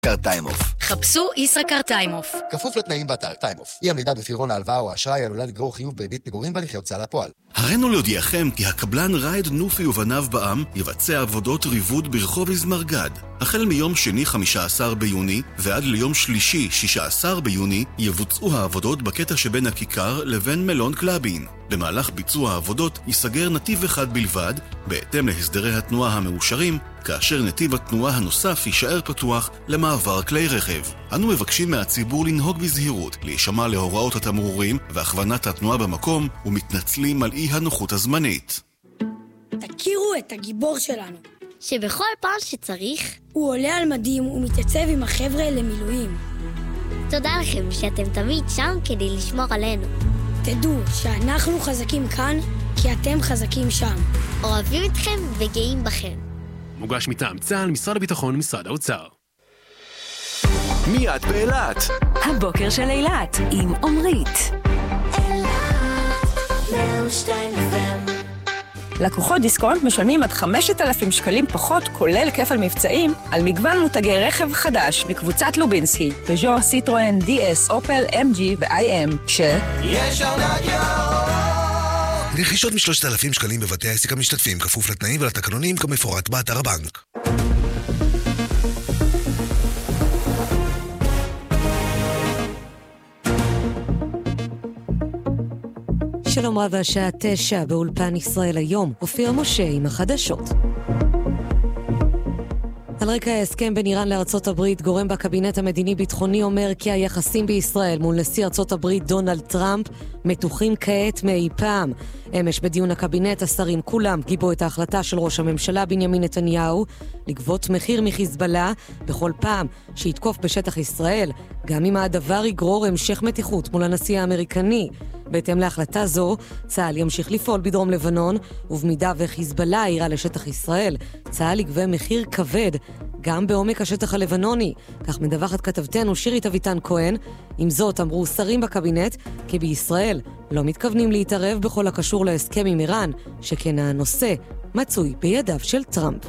טיימוף. חפשו ישראכרט טיימוף. כפוף לתנאים באתר טיימוף. אי עמידה בפירעון ההלוואה או האשראי עלולה לגרור חיוב בריבית פיגורים בהליכי הוצאה לפועל. הרינו להודיעכם כי הקבלן ראיד נופי ובניו בע"מ יבצע עבודות ריבוד ברחוב איזמרגד. החל מיום שני 15 ביוני ועד ליום שלישי 16 ביוני יבוצעו העבודות בקטע שבין הכיכר לבין מלון קלאבין. במהלך ביצוע העבודות ייסגר נתיב אחד בלבד, בהתאם להסדרי התנועה המאושרים, כאשר נתיב התנועה הנוסף יישאר פתוח למעבר כלי רכב. אנו מבקשים מהציבור לנהוג בזהירות, להישמע להוראות התמרורים והכוונת התנועה במקום, ומתנצלים על אי הנוחות הזמנית. תכירו את הגיבור שלנו, שבכל פעם שצריך הוא עולה על מדים ומתייצב עם החבר'ה למילואים. תודה לכם שאתם תמיד שם כדי לשמור עלינו. תדעו שאנחנו חזקים כאן כי אתם חזקים שם. אוהבים אתכם וגאים בכם. מוגש מטעם צה"ל, משרד הביטחון, משרד האוצר. מיד באילת. הבוקר של אילת עם עומרית. לקוחות דיסקונט משלמים עד 5,000 שקלים פחות, כולל כפל מבצעים, על מגוון מותגי רכב חדש מקבוצת לובינסקי, פז'ו, סיטרואן, DS, אופל, MG ו-IM, יש ארנק ירוק. רכישות מ3,000 שקלים בבתי העסק המשתתפים, כפוף לתנאים ולתקנונים כמפורט באתר הבנק. שלום רב, השעה 9 באולפן ישראל היום, אופיר משה עם החדשות. על רקע ההסכם בין איראן לארצות הברית, גורם בקבינט המדיני-ביטחוני אומר כי היחסים בישראל מול נשיא ארצות הברית דונלד טראמפ מתוחים כעת מאי פעם. אמש בדיון הקבינט השרים כולם גיבו את ההחלטה של ראש הממשלה בנימין נתניהו לגבות מחיר מחיזבאללה בכל פעם שיתקוף בשטח ישראל, גם אם הדבר יגרור המשך מתיחות מול הנשיא האמריקני. בהתאם להחלטה זו, צה"ל ימשיך לפעול בדרום לבנון, ובמידה וחיזבאללה יירה לשטח ישראל, צה"ל יגבה מחיר כבד גם בעומק השטח הלבנוני. כך מדווחת כתבתנו שירית אביטן כהן. עם זאת אמרו שרים בקבינט כי בישראל לא מתכוונים להתערב בכל הקשור להסכם עם איראן, שכן הנושא מצוי בידיו של טראמפ.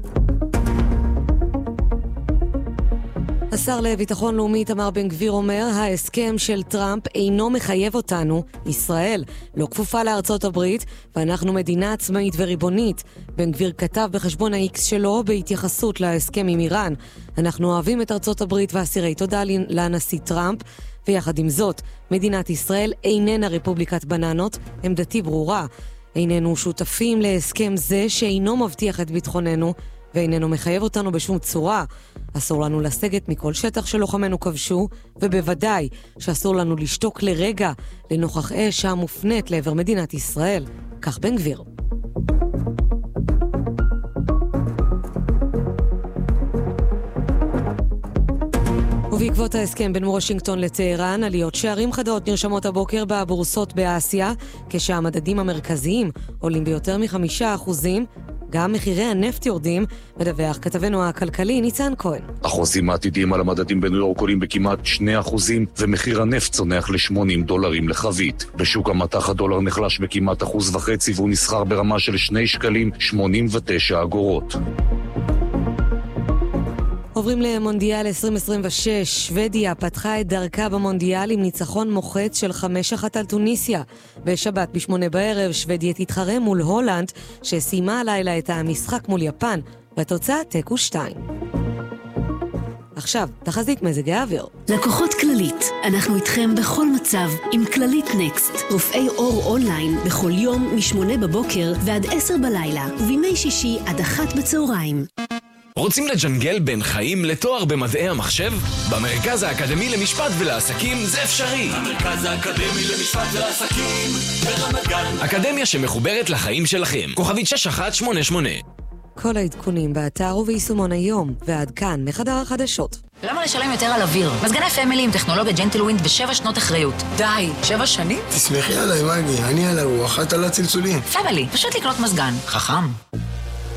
השר לביטחון לאומי איתמר בן גביר אומר, ההסכם של טראמפ אינו מחייב אותנו. ישראל לא כפופה לארצות הברית, ואנחנו מדינה עצמאית וריבונית. בן גביר כתב בחשבון ה-X שלו בהתייחסות להסכם עם איראן. אנחנו אוהבים את ארצות הברית ואסירי תודה לנשיא טראמפ, ויחד עם זאת, מדינת ישראל איננה רפובליקת בננות. עמדתי ברורה. איננו שותפים להסכם זה שאינו מבטיח את ביטחוננו, ואיננו מחייב אותנו בשום צורה. אסור לנו לסגת מכל שטח שלוחמנו כבשו, ובוודאי שאסור לנו לשתוק לרגע לנוכח אש המופנית לעבר מדינת ישראל. כך בן גביר. ובעקבות ההסכם בין וושינגטון לטהרן, עליות שערים חדות נרשמות הבוקר בבורסות באסיה, כשהמדדים המרכזיים עולים ביותר מ5%, גם מחירי הנפט יורדים, מדווח כתבנו הכלכלי ניצן כהן. החוזים העתידיים על המדדים בניו יורק עולים בכמעט 2%, ומחיר הנפט צונח $80 לחבית. בשוק המטח הדולר נחלש בכמעט 1.5%, והוא נסחר ברמה של 2.89 שקלים. עוברים למונדיאל 2026. שוודיה פתחה את דרכה במונדיאל עם ניצחון מוחץ של 5-1 על טוניסיה. בשבת ב8 בערב שוודיה תתחרה מול הולנד, שסיימה הלילה את המשחק מול יפן, והתוצאה תיקו 2. עכשיו, תחזית מזג האוויר. לקוחות כללית, אנחנו איתכם בכל מצב עם כללית נקסט. רופאי אור אונליין בכל יום מ8 בבוקר ועד 10 בלילה, ובימי שישי עד 1 בצהריים. רוצים לג'נגל בין חיים לתואר במדעי המחשב? במרכז האקדמי למשפט ולעסקים זה אפשרי. המרכז האקדמי למשפט ולעסקים ברמת גן. אקדמיה שמחוברת לחיים שלכם. כוכבית 6188. כל העדכונים באתר וביישומון היום, ועד כאן מחדר החדשות. למה לשלם יותר על אוויר? מזגני פמילי עם טכנולוגיה ג'נטלווינד ב7 שנות אחריות. די, 7 שנים? תסמכי עליי, מגי, אני על הרוח, את על הצלצולים. פמילי, פשוט לקנות מזגן. חכם.